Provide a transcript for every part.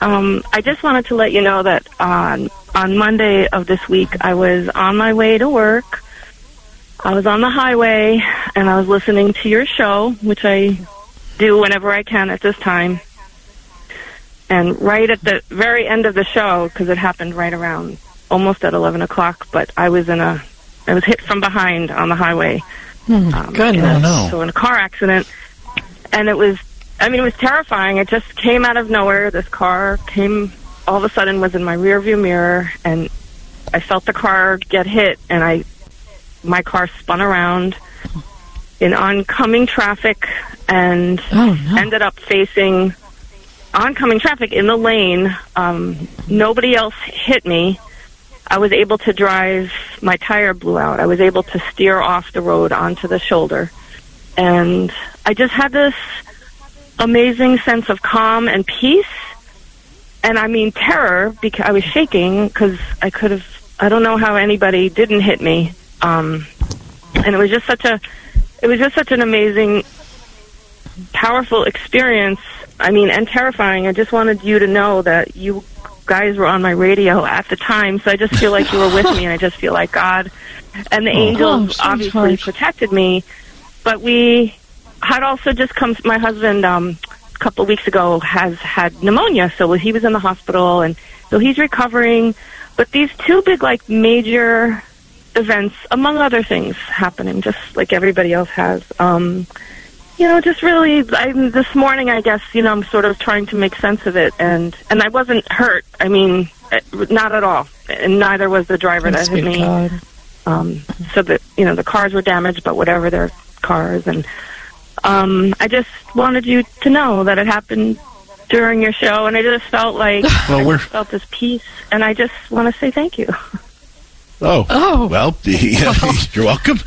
I just wanted to let you know that on Monday of this week, I was on my way to work. I was on the highway, and I was listening to your show, which I do whenever I can at this time. And right at the very end of the show, because it happened right around almost at 11 o'clock, but I was hit from behind on the highway. Goodness. So in a car accident. And it was terrifying. It just came out of nowhere. This car came, all of a sudden, was in my rearview mirror, and I felt the car get hit, and my car spun around in oncoming traffic and ended up facing oncoming traffic in the lane. Nobody else hit me. I was able to drive. My tire blew out. I was able to steer off the road onto the shoulder. And I just had this amazing sense of calm and peace. And I mean terror, because I was shaking because I don't know how anybody didn't hit me. And it was just such an amazing, powerful experience. I mean, and terrifying. I just wanted you to know that you guys were on my radio at the time, so I just feel like you were with me, and I just feel like God and the angels obviously protected me. But we had also just come, my husband, a couple of weeks ago, has had pneumonia, so he was in the hospital, and so he's recovering. But these two big, major events, among other things, happening, just like everybody else has. Just really, this morning, I guess, I'm sort of trying to make sense of it, and I wasn't hurt. I mean, not at all, and neither was the driver that hit me. So that, the cars were damaged, but whatever, they're cars, and I just wanted you to know that it happened during your show, and I just felt like I felt this peace, and I just want to say thank you. Oh. Well, you're welcome.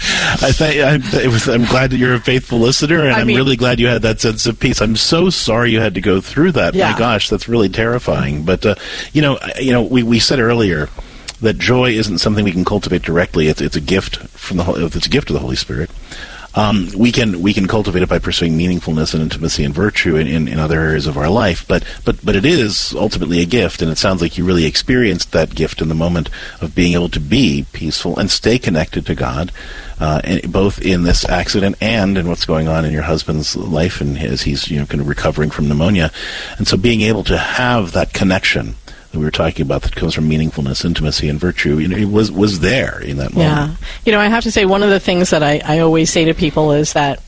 I'm glad that you're a faithful listener, and I'm really glad you had that sense of peace. I'm so sorry you had to go through that. Yeah. My gosh, that's really terrifying. But we said earlier that joy isn't something we can cultivate directly. It's a gift from it's a gift of the Holy Spirit. We can cultivate it by pursuing meaningfulness and intimacy and virtue in other areas of our life, but it is ultimately a gift, and it sounds like you really experienced that gift in the moment of being able to be peaceful and stay connected to God, both in this accident and in what's going on in your husband's life, and as he's kind of recovering from pneumonia, and so being able to have that connection that we were talking about that comes from meaningfulness, intimacy, and virtue, it was there in that moment. Yeah. I have to say, one of the things that I always say to people is that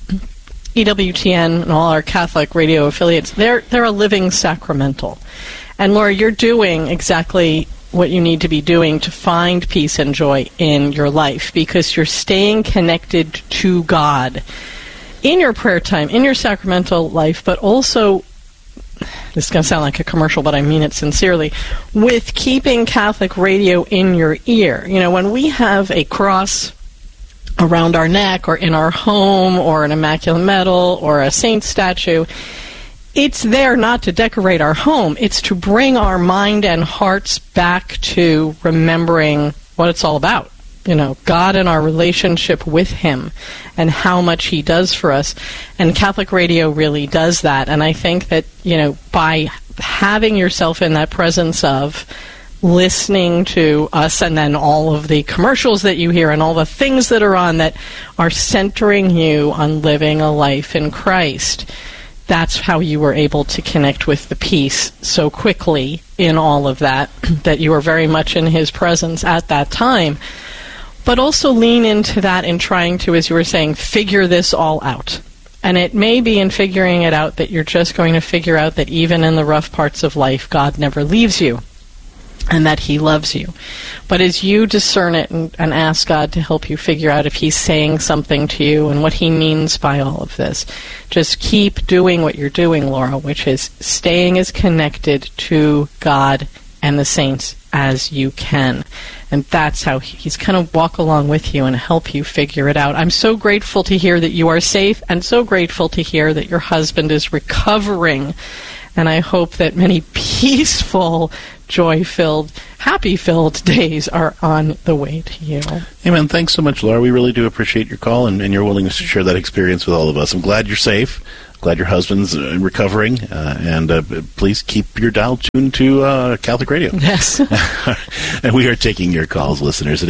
EWTN and all our Catholic radio affiliates, they're a living sacramental. And Laura, you're doing exactly what you need to be doing to find peace and joy in your life, because you're staying connected to God in your prayer time, in your sacramental life, but also, this is going to sound like a commercial, but I mean it sincerely, with keeping Catholic radio in your ear. When we have a cross around our neck or in our home or an immaculate medal or a saint statue, it's there not to decorate our home. It's to bring our mind and hearts back to remembering what it's all about. God and our relationship with Him and how much He does for us. And Catholic radio really does that. And I think that, by having yourself in that presence of listening to us and then all of the commercials that you hear and all the things that are on that are centering you on living a life in Christ, that's how you were able to connect with the peace so quickly in all of that, that you were very much in His presence at that time. But also lean into that in trying to, as you were saying, figure this all out. And it may be in figuring it out that you're just going to figure out that even in the rough parts of life, God never leaves you and that He loves you. But as you discern it and ask God to help you figure out if He's saying something to you and what He means by all of this, just keep doing what you're doing, Laura, which is staying as connected to God and the saints as you can. And that's how He's going to walk along with you and help you figure it out. I'm so grateful to hear that you are safe and so grateful to hear that your husband is recovering. And I hope that many peaceful, joy-filled, happy-filled days are on the way to you. Amen. Thanks so much, Laura. We really do appreciate your call and your willingness to share that experience with all of us. I'm glad you're safe. glad your husband's recovering, and please keep your dial tuned to Catholic Radio. Yes. And we are taking your calls, listeners, at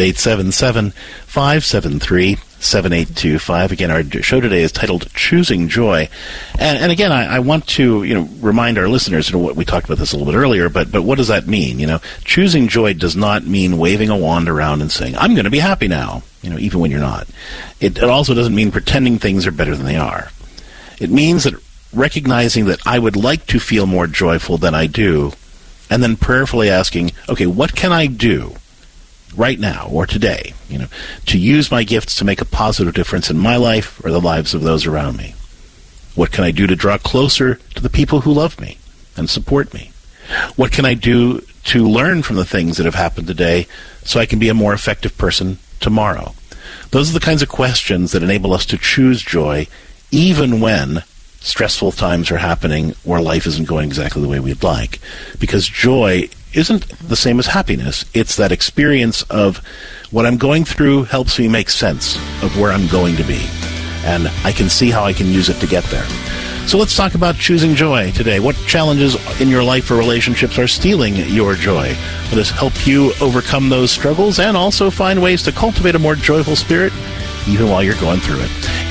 877-573-7825. Again, our show today is titled Choosing Joy. And again, I want to, remind our listeners, what we talked about this a little bit earlier, but what does that mean? Choosing joy does not mean waving a wand around and saying, I'm going to be happy now, even when you're not. It also doesn't mean pretending things are better than they are. It means that recognizing that I would like to feel more joyful than I do, and then prayerfully asking, okay, what can I do right now or today, to use my gifts to make a positive difference in my life or the lives of those around me? What can I do to draw closer to the people who love me and support me? What can I do to learn from the things that have happened today so I can be a more effective person tomorrow? Those are the kinds of questions that enable us to choose joy even when stressful times are happening or life isn't going exactly the way we'd like. Because joy isn't the same as happiness. It's that experience of what I'm going through helps me make sense of where I'm going to be. And I can see how I can use it to get there. So let's talk about choosing joy today. What challenges in your life or relationships are stealing your joy? Let us help you overcome those struggles and also find ways to cultivate a more joyful spirit even while you're going through it.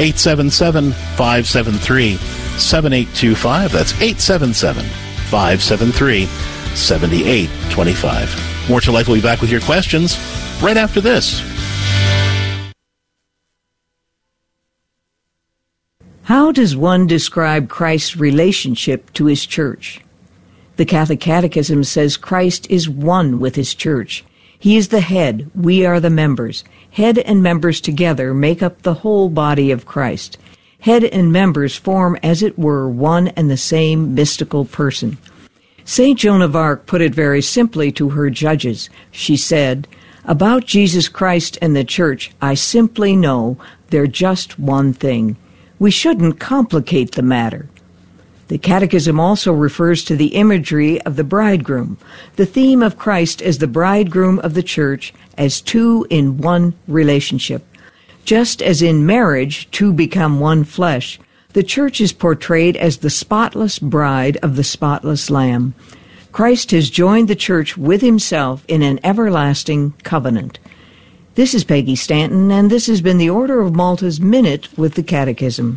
877-573-7825. That's 877-573-7825. More to Life will be back with your questions right after this. How does one describe Christ's relationship to his church? The Catholic Catechism says Christ is one with his church. He is the head, we are the members. Head and members together make up the whole body of Christ. Head and members form, as it were, one and the same mystical person. St. Joan of Arc put it very simply to her judges. She said, "About Jesus Christ and the church, I simply know they're just one thing. We shouldn't complicate the matter." The Catechism also refers to the imagery of the bridegroom, the theme of Christ as the bridegroom of the church, as two in one relationship. Just as in marriage, two become one flesh, the church is portrayed as the spotless bride of the spotless Lamb. Christ has joined the church with himself in an everlasting covenant. This is Peggy Stanton, and this has been the Order of Malta's Minute with the Catechism.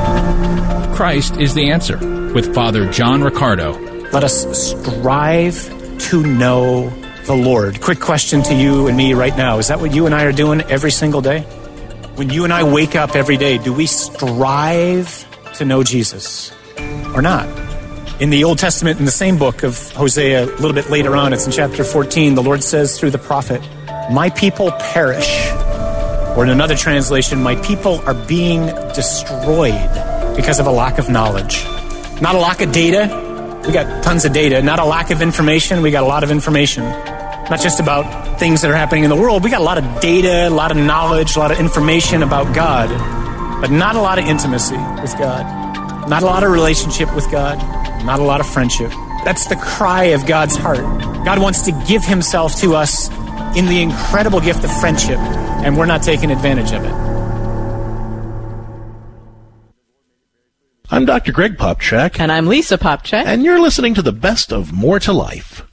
Christ is the answer, with Father John Riccardo. Let us strive to know the Lord. Quick question to you and me right now. Is that what you and I are doing every single day? When you and I wake up every day, do we strive to know Jesus or not? In the Old Testament, in the same book of Hosea, a little bit later on, it's in chapter 14, the Lord says through the prophet, "My people perish." Or in another translation, "My people are being destroyed because of a lack of knowledge." Not a lack of data. We got tons of data. Not a lack of information. We got a lot of information. Not just about things that are happening in the world. We got a lot of data, a lot of knowledge, a lot of information about God, but not a lot of intimacy with God. Not a lot of relationship with God. Not a lot of friendship. That's the cry of God's heart. God wants to give himself to us in the incredible gift of friendship, and we're not taking advantage of it. I'm Dr. Greg Popcak. And I'm Lisa Popcak. And you're listening to the best of More to Life.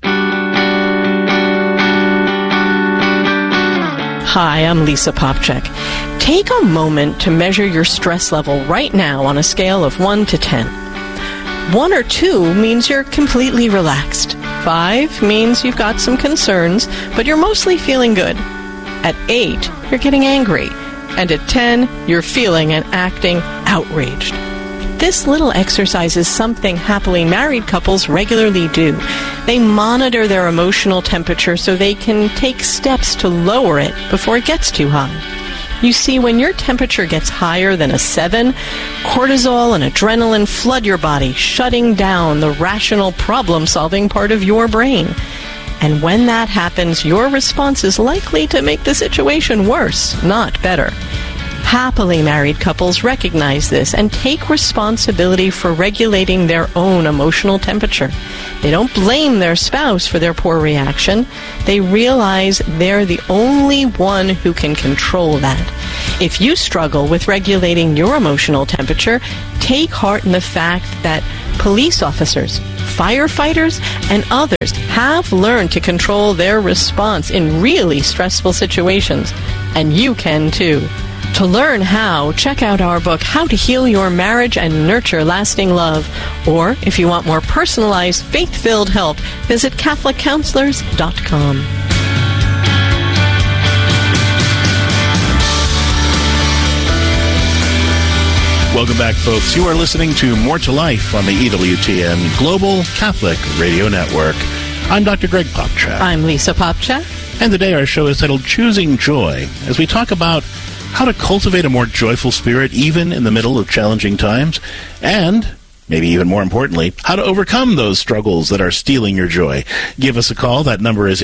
Hi, I'm Lisa Popcak. Take a moment to measure your stress level right now on a scale of 1 to 10. 1 or 2 means you're completely relaxed. 5 means you've got some concerns, but you're mostly feeling good. At 8, you're getting angry. And at 10, you're feeling and acting outraged. This little exercise is something happily married couples regularly do. They monitor their emotional temperature so they can take steps to lower it before it gets too high. You see, when your temperature gets higher than a 7, cortisol and adrenaline flood your body, shutting down the rational problem-solving part of your brain. And when that happens, your response is likely to make the situation worse, not better. Happily married couples recognize this and take responsibility for regulating their own emotional temperature. They don't blame their spouse for their poor reaction. They realize they're the only one who can control that. If you struggle with regulating your emotional temperature, take heart in the fact that police officers, firefighters, and others have learned to control their response in really stressful situations. And you can too. To learn how, check out our book, How to Heal Your Marriage and Nurture Lasting Love. Or, if you want more personalized, faith-filled help, visit CatholicCounselors.com. Welcome back, folks. You are listening to More to Life on the EWTN Global Catholic Radio Network. I'm Dr. Greg Popcak. I'm Lisa Popcak. And today our show is titled Choosing Joy, as we talk about how to cultivate a more joyful spirit even in the middle of challenging times, and, maybe even more importantly, how to overcome those struggles that are stealing your joy. Give us a call. That number is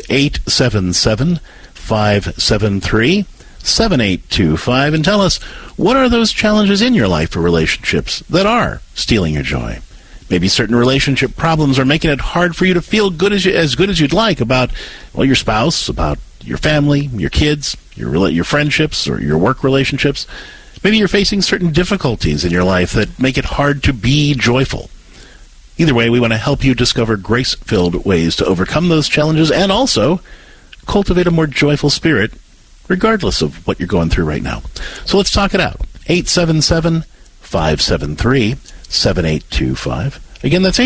877-573-7825, and tell us, what are those challenges in your life or relationships that are stealing your joy? Maybe certain relationship problems are making it hard for you to feel as good as you'd like about, well, your spouse, about your family, your kids, your friendships, or your work relationships. Maybe you're facing certain difficulties in your life that make it hard to be joyful. Either way, we want to help you discover grace-filled ways to overcome those challenges and also cultivate a more joyful spirit, regardless of what you're going through right now. So let's talk it out. 877-573-7825. Again, that's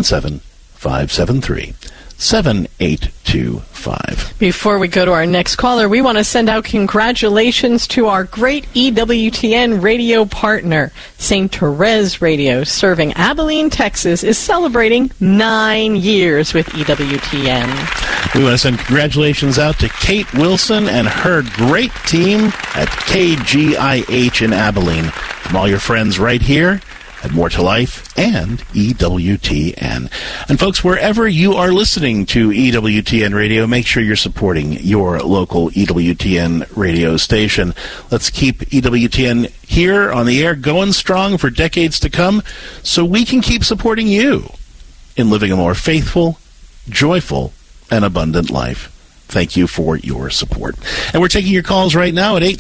877-573-7825. Before we go to our next caller, we want to send out congratulations to our great EWTN radio partner. St. Therese Radio, serving Abilene, Texas, is celebrating 9 years with EWTN. We want to send congratulations out to Kate Wilson and her great team at KGIH in Abilene. From all your friends right here at More to Life and EWTN. And folks, wherever you are listening to EWTN Radio, make sure you're supporting your local EWTN radio station. Let's keep EWTN here on the air going strong for decades to come so we can keep supporting you in living a more faithful, joyful, and abundant life. Thank you for your support. And we're taking your calls right now at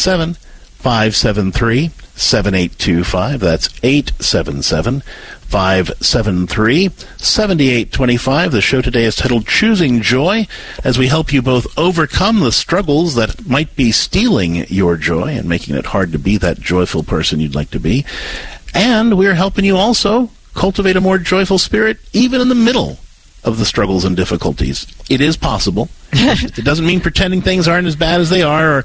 877-573-7825. That's 877-573-7825. The show today is titled Choosing Joy, as we help you both overcome the struggles that might be stealing your joy and making it hard to be that joyful person you'd like to be. And we're helping you also cultivate a more joyful spirit even in the middle of the struggles and difficulties. It is possible. It doesn't mean pretending things aren't as bad as they are,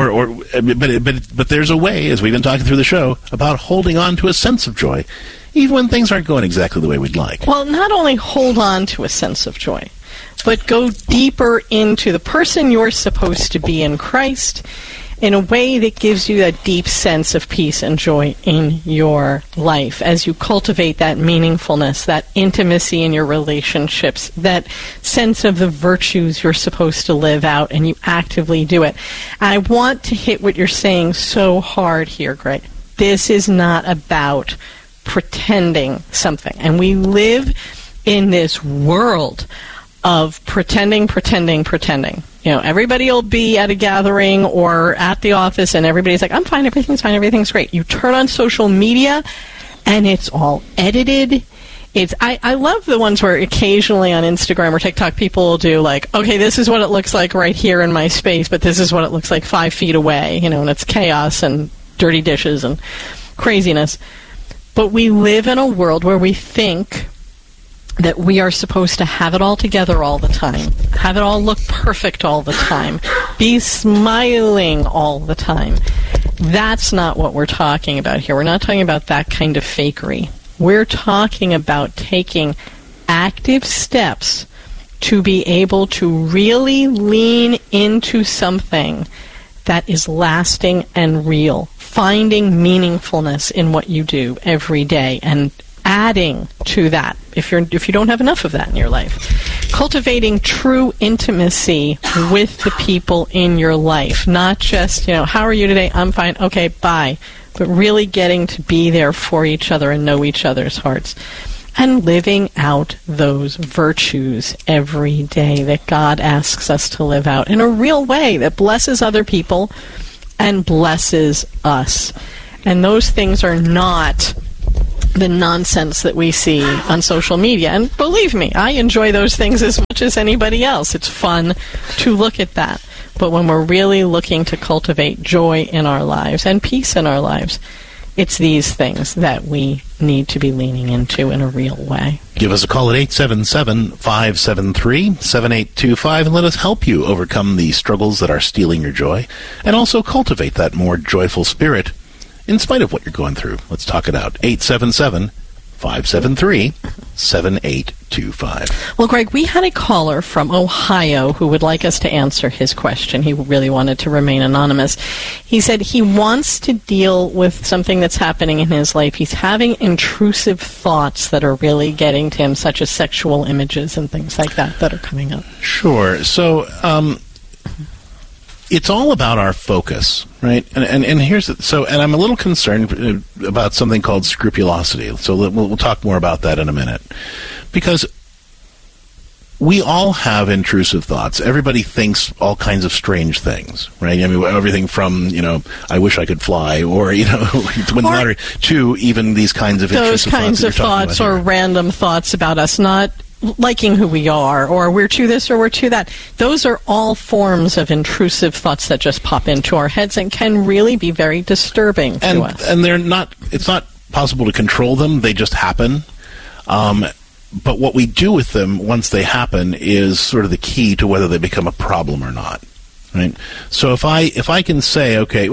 but there's a way, as we've been talking through the show, about holding on to a sense of joy, even when things aren't going exactly the way we'd like. Well, not only hold on to a sense of joy, but go deeper into the person you're supposed to be in Christ in a way that gives you that deep sense of peace and joy in your life as you cultivate that meaningfulness, that intimacy in your relationships, that sense of the virtues you're supposed to live out, and you actively do it. And I want to hit what you're saying so hard here, Greg. This is not about pretending something. And we live in this world of pretending. You know, everybody will be at a gathering or at the office and everybody's like, I'm fine, everything's fine, everything's great. You turn on social media and it's all edited. I love the ones where occasionally on Instagram or TikTok people will do like, okay, this is what it looks like right here in my space, but this is what it looks like 5 feet away, you know, and it's chaos and dirty dishes and craziness. But we live in a world where we think that we are supposed to have it all together all the time, have it all look perfect all the time, be smiling all the time. That's not what we're talking about here. We're not talking about that kind of fakery. We're talking about taking active steps to be able to really lean into something that is lasting and real, finding meaningfulness in what you do every day and adding to that if you don't have enough of that in your life. Cultivating true intimacy with the people in your life, not just, you know, how are you today? I'm fine. Okay, bye. But really getting to be there for each other and know each other's hearts. And living out those virtues every day that God asks us to live out in a real way that blesses other people and blesses us. And those things are not the nonsense that we see on social media. And believe me, I enjoy those things as much as anybody else. It's fun to look at that. But when we're really looking to cultivate joy in our lives and peace in our lives, it's these things that we need to be leaning into in a real way. Give us a call at 877-573-7825 and let us help you overcome the struggles that are stealing your joy and also cultivate that more joyful spirit in spite of what you're going through. Let's talk it out. 877-573-7825. Well, Greg, we had a caller from Ohio who would like us to answer his question. He really wanted to remain anonymous. He said he wants to deal with something that's happening in his life. He's having intrusive thoughts that are really getting to him, such as sexual images and things like that are coming up. Sure. So, it's all about our focus, right? And here's and I'm a little concerned about something called scrupulosity. So we'll talk more about that in a minute, because we all have intrusive thoughts. Everybody thinks all kinds of strange things, right? I mean, everything from I wish I could fly, or win the lottery, to even these kinds of intrusive thoughts. Those kinds of thoughts, or random thoughts about us not liking who we are, or we're to this or we're to that. Those are all forms of intrusive thoughts that just pop into our heads and can really be very disturbing to us. And it's not possible to control them. They just happen. But what we do with them once they happen is sort of the key to whether they become a problem or not. Right? So if I can say,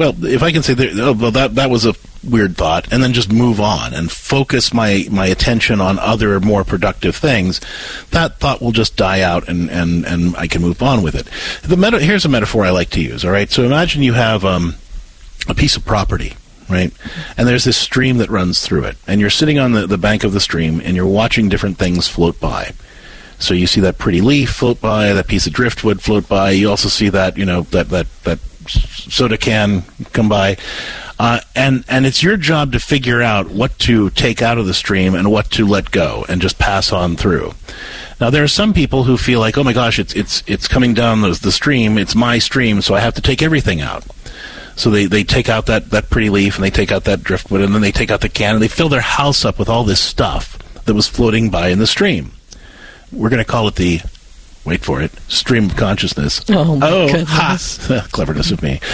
that was a weird thought, and then just move on and focus my attention on other more productive things, that thought will just die out, and I can move on with it. Here's a metaphor I like to use. All right, so imagine you have a piece of property, right? And there's this stream that runs through it, and you're sitting on the bank of the stream, and you're watching different things float by. So you see that pretty leaf float by, that piece of driftwood float by. You also see that that soda can come by, and it's your job to figure out what to take out of the stream and what to let go and just pass on through. Now there are some people who feel like, oh my gosh, it's coming down the stream. It's my stream, so I have to take everything out. So they take out that pretty leaf, and they take out that driftwood, and then they take out the can, and they fill their house up with all this stuff that was floating by in the stream. We're going to call it the, wait for it, stream of consciousness. Oh, my goodness. Cleverness of me.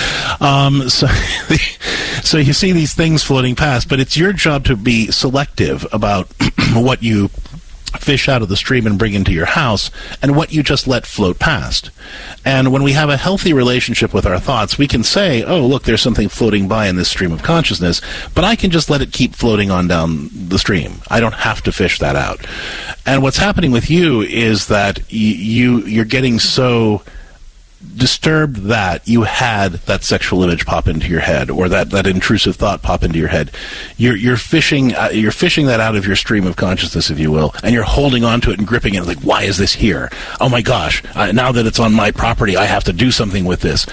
So you see these things floating past, but it's your job to be selective about what you fish out of the stream and bring into your house, and what you just let float past. And when we have a healthy relationship with our thoughts, we can say, oh, look, there's something floating by in this stream of consciousness, but I can just let it keep floating on down the stream. I don't have to fish that out. And what's happening with you is that you're getting so disturbed that you had that sexual image pop into your head, or that intrusive thought pop into your head. You're fishing that out of your stream of consciousness, if you will, and you're holding on to it and gripping it like, why is this here? Oh my gosh! Now that it's on my property, I have to do something with this.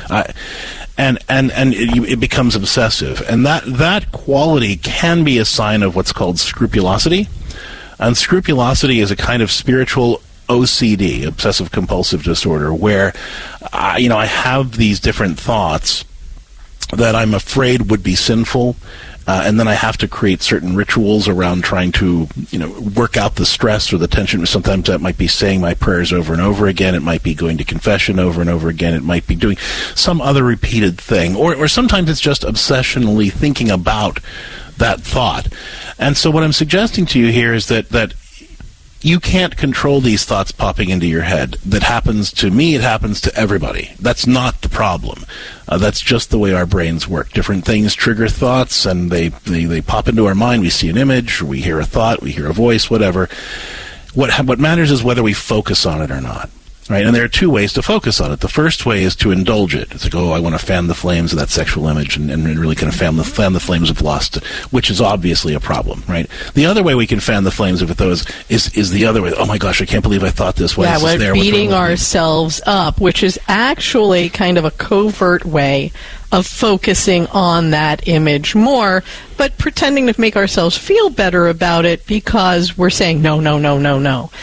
It becomes obsessive, and that quality can be a sign of what's called scrupulosity. And scrupulosity is a kind of spiritual OCD, obsessive compulsive disorder, where I have these different thoughts that I'm afraid would be sinful, and then I have to create certain rituals around trying to work out the stress or the tension. Sometimes that might be saying my prayers over and over again. It might be going to confession over and over again. It might be doing some other repeated thing, or sometimes it's just obsessionally thinking about that thought. And so what I'm suggesting to you here is that you can't control these thoughts popping into your head. That happens to me, it happens to everybody. That's not the problem. That's just the way our brains work. Different things trigger thoughts, and they pop into our mind. We see an image, or we hear a thought, we hear a voice, whatever. What matters is whether we focus on it or not. Right? And there are two ways to focus on it. The first way is to indulge it. It's like, oh, I want to fan the flames of that sexual image and really kind of fan the flames of lust, which is obviously a problem, right? The other way we can fan the flames of it, though, is the other way. Oh, my gosh, I can't believe I thought this. Why is this there? We're beating ourselves up, which is actually kind of a covert way of focusing on that image more, but pretending to make ourselves feel better about it because we're saying, no, no, no, no, no.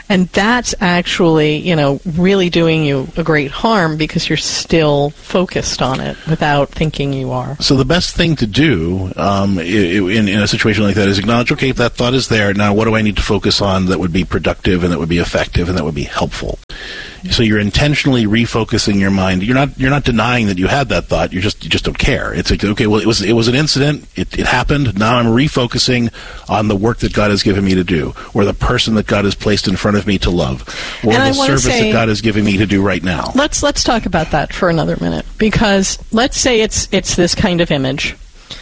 And that's actually, really doing you a great harm because you're still focused on it without thinking you are. So the best thing to do in a situation like that is acknowledge, okay, that thought is there. Now what do I need to focus on that would be productive and that would be effective and that would be helpful? So you're intentionally refocusing your mind. You're not denying that you had that thought. You just don't care. It's like, okay, well, it was an incident. It happened. Now I'm refocusing on the work that God has given me to do, or the person that God has placed in front of me to love, or the service that God is giving me to do right now. Let's talk about that for another minute, because let's say it's this kind of image,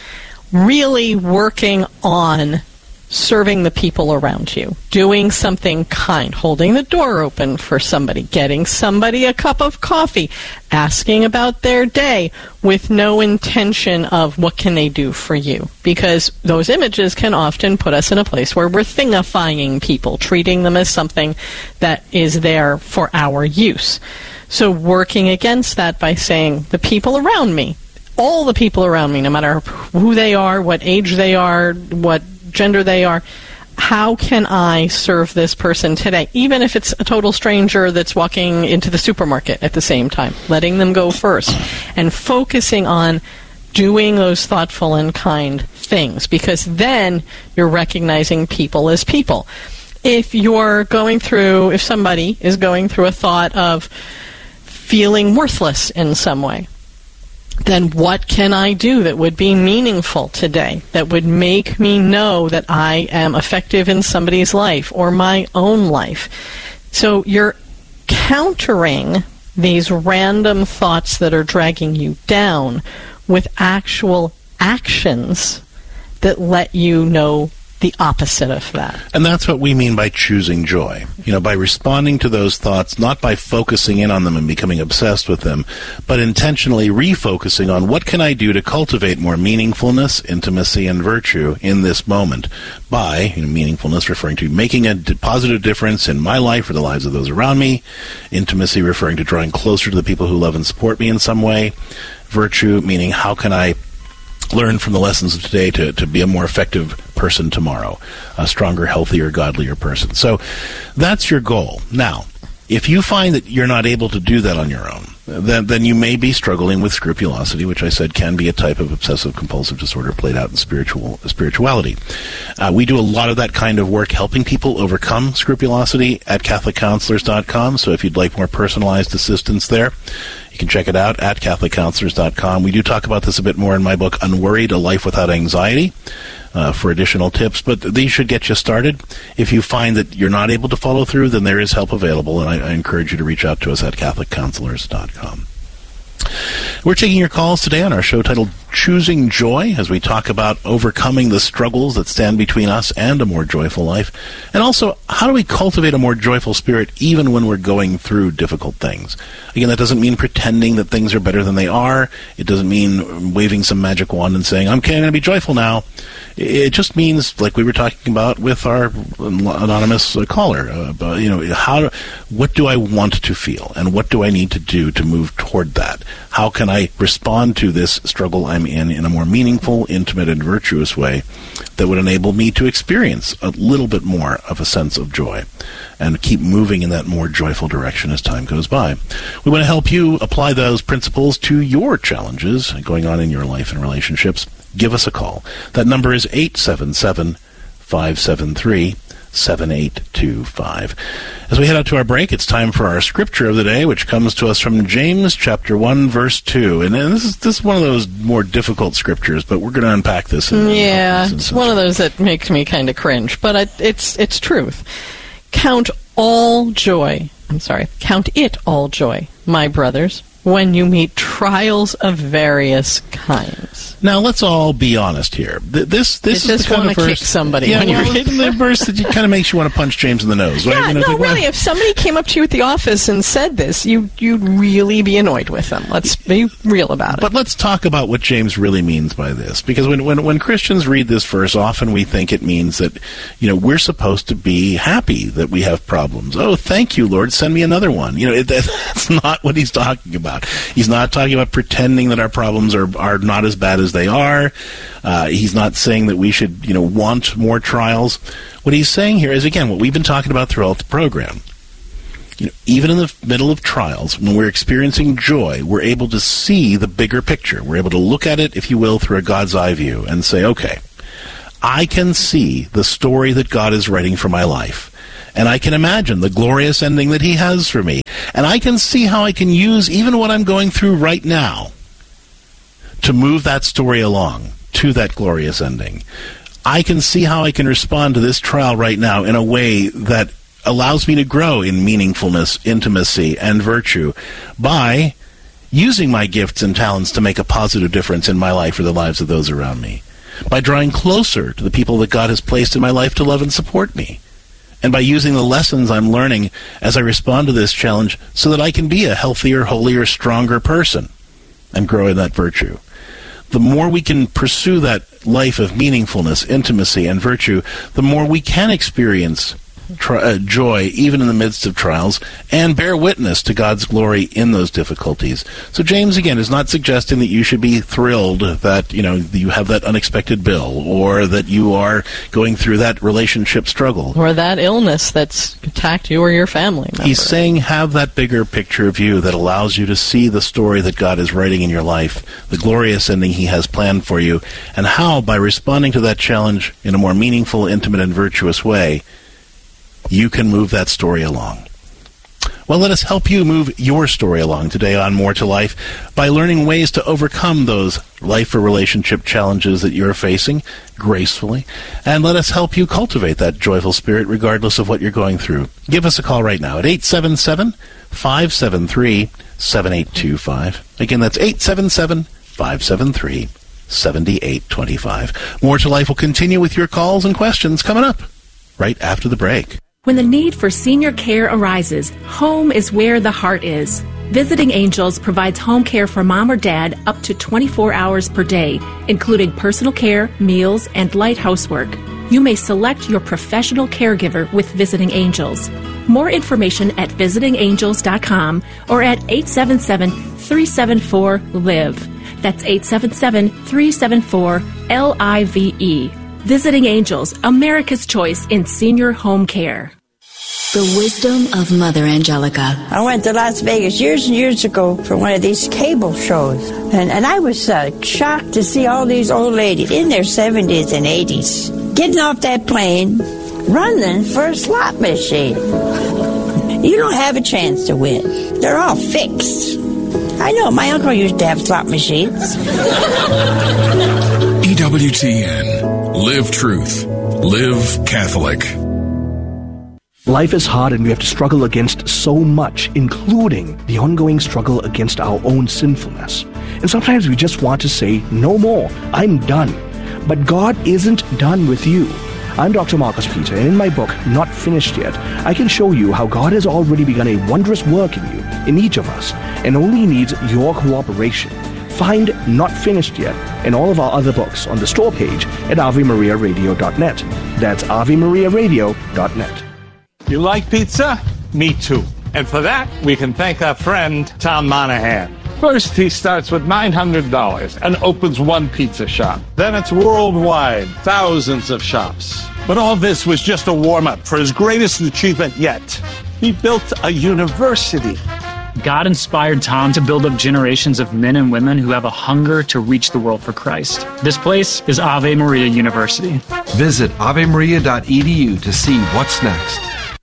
really working on serving the people around you, doing something kind, holding the door open for somebody, getting somebody a cup of coffee, asking about their day with no intention of what can they do for you. Because those images can often put us in a place where we're thingifying people, treating them as something that is there for our use. So working against that by saying, the people around me, all the people around me, no matter who they are, what age they are, what gender they are, how can I serve this person today? Even if it's a total stranger that's walking into the supermarket at the same time, letting them go first and focusing on doing those thoughtful and kind things, because then you're recognizing people as people. If somebody is going through a thought of feeling worthless in some way, then what can I do that would be meaningful today, that would make me know that I am effective in somebody's life or my own life? So you're countering these random thoughts that are dragging you down with actual actions that let you know the opposite of that. And that's what we mean by choosing joy. By responding to those thoughts, not by focusing in on them and becoming obsessed with them, but intentionally refocusing on what can I do to cultivate more meaningfulness, intimacy, and virtue in this moment. By meaningfulness referring to making a positive difference in my life or the lives of those around me. Intimacy referring to drawing closer to the people who love and support me in some way. Virtue meaning how can I learn from the lessons of today to be a more effective person tomorrow, a stronger, healthier, godlier person. So that's your goal. Now, if you find that you're not able to do that on your own, then you may be struggling with scrupulosity, which I said can be a type of obsessive-compulsive disorder played out in spirituality. We do a lot of that kind of work helping people overcome scrupulosity at CatholicCounselors.com, so if you'd like more personalized assistance there, you can check it out at CatholicCounselors.com. We do talk about this a bit more in my book, Unworried, A Life Without Anxiety, for additional tips, but these should get you started. If you find that you're not able to follow through, then there is help available, and I encourage you to reach out to us at CatholicCounselors.com. We're taking your calls today on our show titled Choosing Joy, as we talk about overcoming the struggles that stand between us and a more joyful life. And also, how do we cultivate a more joyful spirit even when we're going through difficult things? Again, that doesn't mean pretending that things are better than they are. It doesn't mean waving some magic wand and saying, okay, I'm going to be joyful now. It just means, like we were talking about with our anonymous caller, what do I want to feel, and what do I need to do to move toward that? How can I respond to this struggle I'm in a more meaningful, intimate, and virtuous way that would enable me to experience a little bit more of a sense of joy and keep moving in that more joyful direction as time goes by? We want to help you apply those principles to your challenges going on in your life and relationships. Give us a call. That number is 877-573-7825. As we head out to our break, it's time for our scripture of the day, which comes to us from James chapter 1, verse 2. And this is one of those more difficult scriptures, but we're going to unpack this. It's one of those that makes me kind of cringe, but it's truth. Count it all joy, my brothers, when you meet trials of various kinds. Now, let's all be honest here. This is the kind of verse. Kick somebody when you read the verse that kind of makes you want to punch James in the nose. Right? Yeah, really. If somebody came up to you at the office and said this, you'd really be annoyed with them. Let's be real about it. But let's talk about what James really means by this, because when Christians read this verse, often we think it means that we're supposed to be happy that we have problems. Oh, thank you, Lord. Send me another one. That's not what he's talking about. about. He's not talking about pretending that our problems are not as bad as they are. He's not saying that we should, want more trials. What he's saying here is, again, what we've been talking about throughout the program. Even in the middle of trials, when we're experiencing joy, we're able to see the bigger picture. We're able to look at it, if you will, through a God's eye view and say, okay, I can see the story that God is writing for my life. And I can imagine the glorious ending that he has for me. And I can see how I can use even what I'm going through right now to move that story along to that glorious ending. I can see how I can respond to this trial right now in a way that allows me to grow in meaningfulness, intimacy, and virtue by using my gifts and talents to make a positive difference in my life or the lives of those around me, by drawing closer to the people that God has placed in my life to love and support me, and by using the lessons I'm learning as I respond to this challenge so that I can be a healthier, holier, stronger person and grow in that virtue. The more we can pursue that life of meaningfulness, intimacy, and virtue, the more we can experience joy even in the midst of trials and bear witness to God's glory in those difficulties. So James, again, is not suggesting that you should be thrilled that, you have that unexpected bill or that you are going through that relationship struggle. Or that illness that's attacked you or your family member. He's saying have that bigger picture of you that allows you to see the story that God is writing in your life, the glorious ending he has planned for you, and how, by responding to that challenge in a more meaningful, intimate, and virtuous way, you can move that story along. Well, let us help you move your story along today on More to Life by learning ways to overcome those life or relationship challenges that you're facing gracefully. And let us help you cultivate that joyful spirit regardless of what you're going through. Give us a call right now at 877-573-7825. Again, that's 877-573-7825. More to Life will continue with your calls and questions coming up right after the break. When the need for senior care arises, home is where the heart is. Visiting Angels provides home care for mom or dad up to 24 hours per day, including personal care, meals, and light housework. You may select your professional caregiver with Visiting Angels. More information at visitingangels.com or at 877-374-LIVE. That's 877-374-LIVE. Visiting Angels, America's choice in senior home care. The wisdom of Mother Angelica. I went to Las Vegas years and years ago for one of these cable shows. And I was shocked to see all these old ladies in their 70s and 80s getting off that plane, running for a slot machine. You don't have a chance to win. They're all fixed. I know, my uncle used to have slot machines. EWTN. Live truth. Live Catholic. Life is hard and we have to struggle against so much, including the ongoing struggle against our own sinfulness. And sometimes we just want to say, no more, I'm done. But God isn't done with you. I'm Dr. Marcus Peter, and in my book, Not Finished Yet, I can show you how God has already begun a wondrous work in you, in each of us, and only needs your cooperation. Find Not Finished Yet and all of our other books on the store page at AveMariaRadio.net. That's AveMariaRadio.net. You like pizza? Me too. And for that, we can thank our friend, Tom Monahan. First, he starts with $900 and opens one pizza shop. Then it's worldwide, thousands of shops. But all this was just a warm-up for his greatest achievement yet. He built a university. God inspired Tom to build up generations of men and women who have a hunger to reach the world for Christ. This place is Ave Maria University. Visit avemaria.edu to see what's next.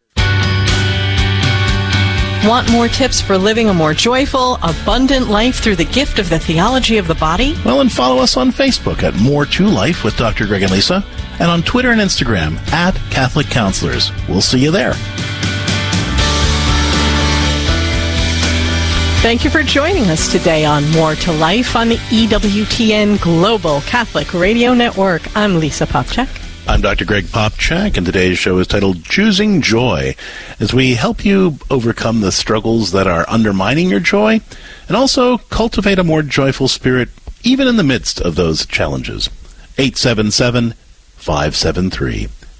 Want more tips for living a more joyful, abundant life through the gift of the theology of the body? Well, and follow us on Facebook at More to Life with Dr. Greg and Lisa, and on Twitter and Instagram at Catholic Counselors. We'll see you there. Thank you for joining us today on More to Life on the EWTN Global Catholic Radio Network. I'm Lisa Popchak. I'm Dr. Greg Popchak, and today's show is titled Choosing Joy, as we help you overcome the struggles that are undermining your joy and also cultivate a more joyful spirit even in the midst of those challenges. 877-573-7825.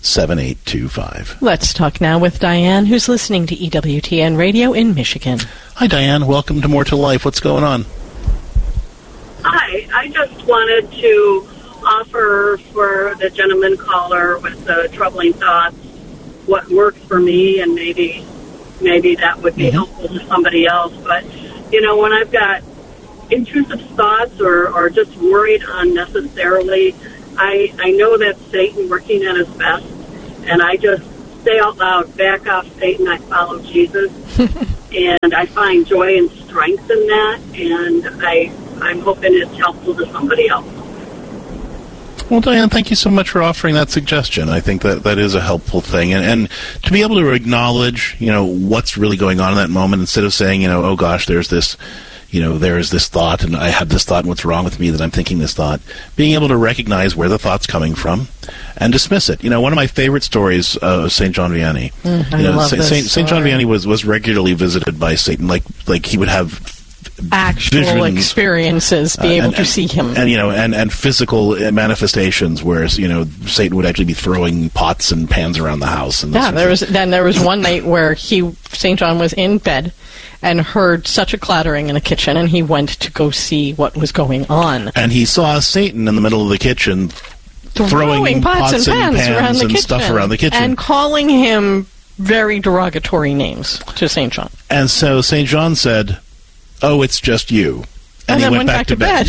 7825. Let's talk now with Diane, who's listening to EWTN Radio in Michigan. Hi, Diane. Welcome to More to Life. What's going on? Hi. I just wanted to offer for the gentleman caller with the troubling thoughts what works for me, and maybe that would be helpful to somebody else. But, when I've got intrusive thoughts or just worried unnecessarily, I know that's Satan working at his best, and I just say out loud, back off, Satan, I follow Jesus. And I find joy and strength in that, and I'm hoping it's helpful to somebody else. Well, Diane, thank you so much for offering that suggestion. I think that is a helpful thing. And to be able to acknowledge, what's really going on in that moment, instead of saying, oh gosh, there's this thought, and I have this thought, and what's wrong with me that I'm thinking this thought. Being able to recognize where the thought's coming from and dismiss it. One of my favorite stories of St. John Vianney. St. John Vianney was regularly visited by Satan, like he would have actual visions, experiences, be able to see him, and physical manifestations, whereas Satan would actually be throwing pots and pans around the house. And there was one night where St. John was in bed and heard such a clattering in the kitchen, and he went to go see what was going on. And he saw Satan in the middle of the kitchen throwing pots and pans around the and stuff around the kitchen. And calling him very derogatory names to St. John. And so St. John said, "Oh, it's just you." And he went back to bed.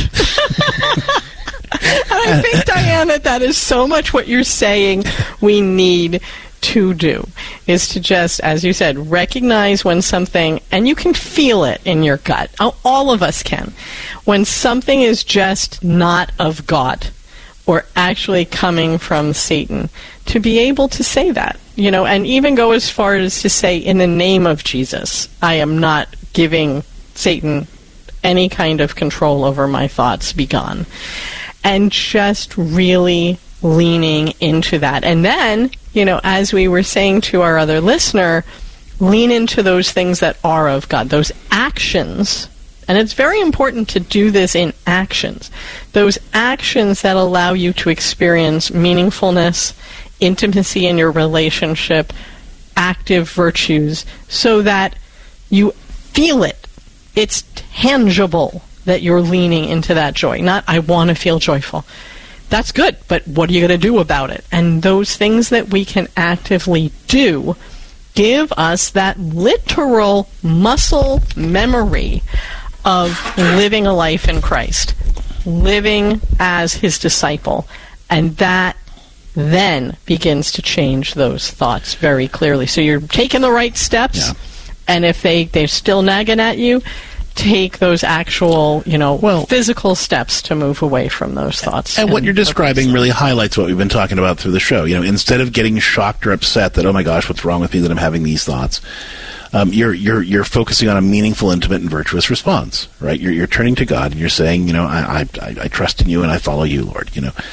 And I think, Diane, that is so much what you're saying we need to do, is to just, as you said, recognize when something, and you can feel it in your gut. All of us can. When something is just not of God or actually coming from Satan, to be able to say that, and even go as far as to say, in the name of Jesus, I am not giving Satan any kind of control over my thoughts, be gone. And just really leaning into that. And then, as we were saying to our other listener, lean into those things that are of God, those actions. And it's very important to do this in actions. Those actions that allow you to experience meaningfulness, intimacy in your relationship, active virtues, so that you feel it. It's tangible that you're leaning into that joy. Not, I want to feel joyful. That's good, but what are you going to do about it? And those things that we can actively do give us that literal muscle memory of living a life in Christ, living as his disciple. And that then begins to change those thoughts very clearly. So you're taking the right steps, and if they're still nagging at you, take those actual, physical steps to move away from those thoughts. And what you're describing really highlights what we've been talking about through the show. Instead of getting shocked or upset that, oh my gosh, what's wrong with me that I'm having these thoughts, you're focusing on a meaningful, intimate, and virtuous response, right? You're turning to God and you're saying, I trust in you and I follow you, Lord.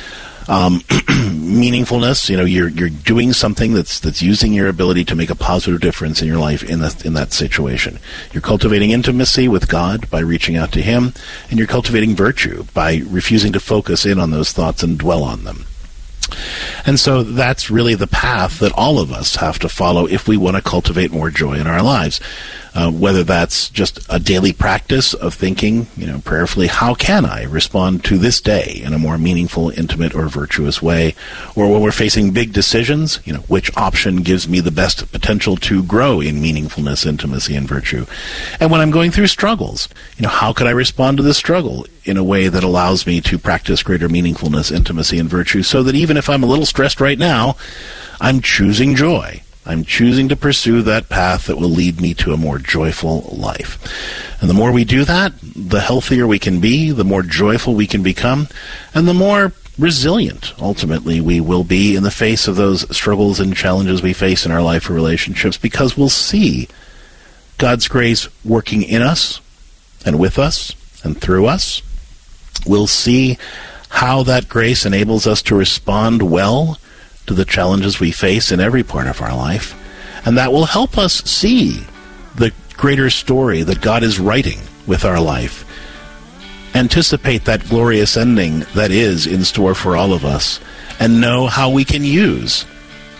Meaningfulness, you're doing something that's using your ability to make a positive difference in your life in that situation. You're cultivating intimacy with God by reaching out to him, and you're cultivating virtue by refusing to focus in on those thoughts and dwell on them. And so that's really the path that all of us have to follow if we want to cultivate more joy in our lives. Whether that's just a daily practice of thinking, prayerfully, how can I respond to this day in a more meaningful, intimate, or virtuous way? Or when we're facing big decisions, which option gives me the best potential to grow in meaningfulness, intimacy, and virtue? And when I'm going through struggles, how could I respond to this struggle in a way that allows me to practice greater meaningfulness, intimacy, and virtue, so that even if I'm a little stressed right now, I'm choosing joy. I'm choosing to pursue that path that will lead me to a more joyful life. And the more we do that, the healthier we can be, the more joyful we can become, and the more resilient, ultimately, we will be in the face of those struggles and challenges we face in our life or relationships, because we'll see God's grace working in us and with us and through us. We'll see how that grace enables us to respond well to the challenges we face in every part of our life, and that will help us see the greater story that God is writing with our life, anticipate that glorious ending that is in store for all of us, and know how we can use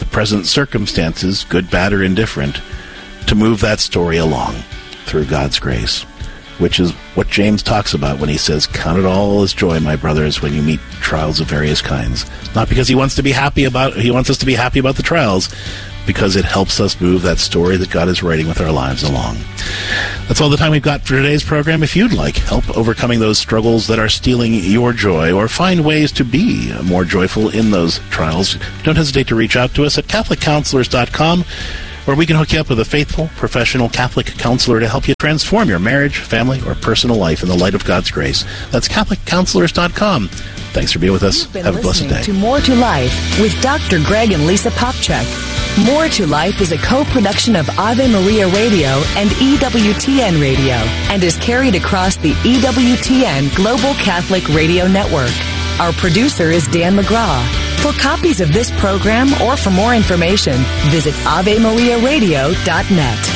the present circumstances, good, bad, or indifferent, to move that story along through God's grace, which is what James talks about when he says, count it all as joy, my brothers, when you meet trials of various kinds. Not because he wants us to be happy about the trials, because it helps us move that story that God is writing with our lives along. That's all the time we've got for today's program. If you'd like help overcoming those struggles that are stealing your joy, or find ways to be more joyful in those trials, don't hesitate to reach out to us at CatholicCounselors.com, where we can hook you up with a faithful, professional Catholic counselor to help you transform your marriage, family, or personal life in the light of God's grace. That's CatholicCounselors.com. Thanks for being with us. Have a blessed day. To More to Life with Dr. Greg and Lisa Popchak. More to Life is a co-production of Ave Maria Radio and EWTN Radio, and is carried across the EWTN Global Catholic Radio Network. Our producer is Dan McGraw. For copies of this program or for more information, visit AveMariaRadio.net.